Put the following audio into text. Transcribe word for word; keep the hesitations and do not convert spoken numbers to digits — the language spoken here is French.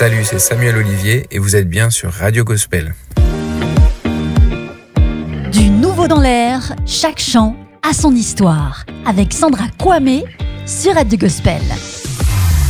Salut, c'est Samuel Olivier et vous êtes bien sur Radio Gospel. Du nouveau dans l'air, chaque chant a son histoire. Avec Sandra Kwame sur Radio Gospel.